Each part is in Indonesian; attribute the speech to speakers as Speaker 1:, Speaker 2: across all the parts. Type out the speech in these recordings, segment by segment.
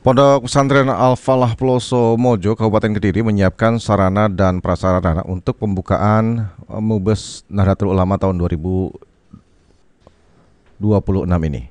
Speaker 1: Pondok Pesantren Al-Falah Peloso Mojo, Kabupaten Kediri menyiapkan sarana dan prasarana untuk pembukaan Mubes Nahdlatul Ulama tahun 2026 ini.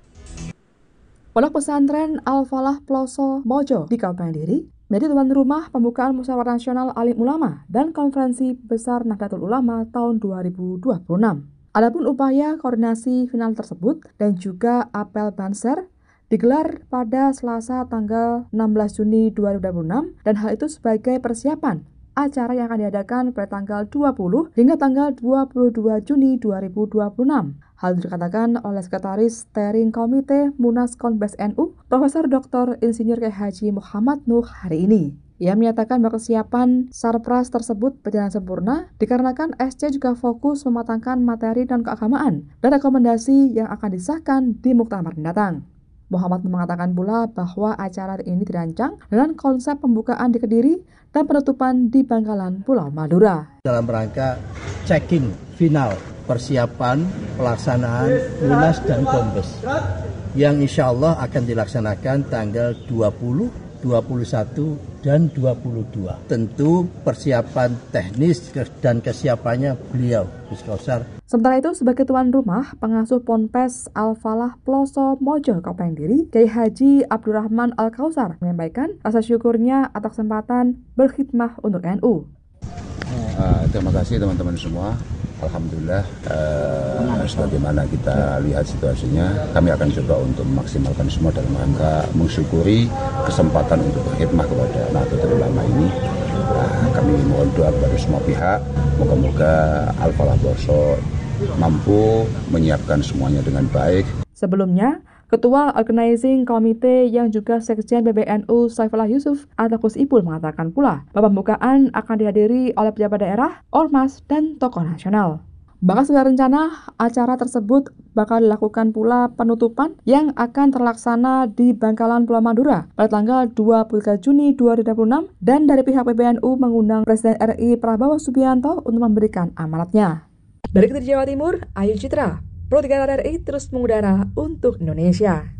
Speaker 2: Pondok Pesantren Al-Falah Peloso Mojo di Kabupaten Kediri menjadi tuan rumah pembukaan Musyawarah Nasional Alim Ulama dan Konferensi Besar Nahdlatul Ulama tahun 2026. Adapun upaya koordinasi final tersebut dan juga apel Banser digelar pada Selasa tanggal 16 Juni 2026 dan hal itu sebagai persiapan acara yang akan diadakan pada tanggal 20 hingga tanggal 22 Juni 2026. Hal itu dikatakan oleh Sekretaris Steering Komite Munas Konbes NU, Profesor Dr. Insinyur Kiai Haji Muhammad Nuh hari ini. Ia menyatakan bahwa kesiapan Sarpras tersebut berjalan sempurna dikarenakan SC juga fokus mematangkan materi dan keagamaan dan rekomendasi yang akan disahkan di muktamar mendatang. Muhammad mengatakan pula bahwa acara ini dirancang dengan konsep pembukaan di Kediri dan penutupan di Bangkalan, Pulau Madura.
Speaker 3: Dalam rangka checking final persiapan pelaksanaan Munas dan Konbes yang insya Allah akan dilaksanakan tanggal 20, 21, dan 22. Tentu persiapan teknis dan kesiapannya beliau, Gus Kausar.
Speaker 2: Sementara itu, sebagai tuan rumah, pengasuh Ponpes Al-Falah Peloso Mojo Kabupaten Kediri, Kiai Haji Abdurrahman Al-Kausar menyampaikan rasa syukurnya atas kesempatan berkhidmah untuk NU.
Speaker 4: Terima kasih teman-teman semua. Alhamdulillah, sebagaimana kita lihat situasinya, kami akan coba untuk memaksimalkan semua dalam rangka mensyukuri kesempatan untuk berkhidmah kepada Nahdlatul Ulama ini. Kami mohon doa kepada semua pihak, moga-moga Al-Falah Peloso mampu menyiapkan semuanya dengan baik.
Speaker 2: Sebelumnya, Ketua Organizing Committee yang juga Sekjen PBNU Saifullah Yusuf atau Gus Ipul mengatakan pula bahwa pembukaan akan dihadiri oleh pejabat daerah, ormas, dan tokoh nasional. Bahkan sudah rencana acara tersebut bakal dilakukan pula penutupan yang akan terlaksana di Bangkalan, Pulau Madura pada tanggal 23 Juni 2026 dan dari pihak PBNU mengundang Presiden RI Prabowo Subianto untuk memberikan amanatnya. Dari Kediri, Jawa Timur, Ayu Citra, Pro 3 RRI terus mengudara untuk Indonesia.